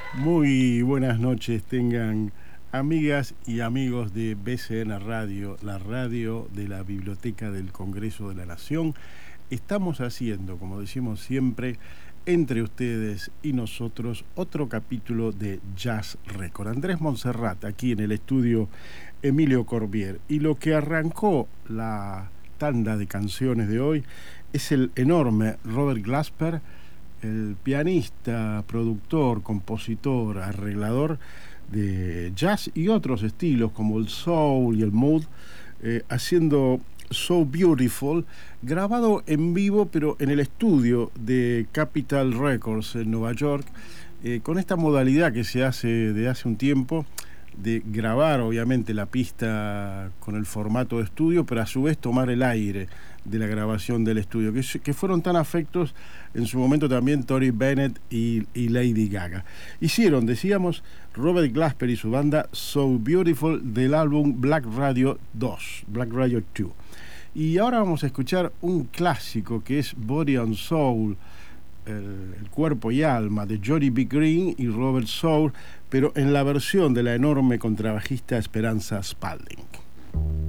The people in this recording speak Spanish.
Muy buenas noches tengan amigas y amigos de BCN Radio, la radio de la Biblioteca del Congreso de la Nación. Estamos haciendo, como decimos siempre, entre ustedes y nosotros, otro capítulo de Jazz Record. Andrés Montserrat, aquí en el estudio Emilio Corbier. Y lo que arrancó la tanda de canciones de hoy es el enorme Robert Glasper, el pianista, productor, compositor, arreglador de jazz y otros estilos como el soul y el mood, haciendo So Beautiful, grabado en vivo pero en el estudio de Capitol Records en Nueva York, con esta modalidad que se hace de hace un tiempo de grabar obviamente la pista con el formato de estudio, pero a su vez tomar el aire de la grabación del estudio, que fueron tan afectos en su momento también Tony Bennett y Lady Gaga. Hicieron, decíamos, Robert Glasper y su banda So Beautiful del álbum Black Radio 2, Black Radio 2. Y ahora vamos a escuchar un clásico que es Body and Soul, el cuerpo y alma de Johnny B. Green y Robert Soul, pero en la versión de la enorme contrabajista Esperanza Spalding.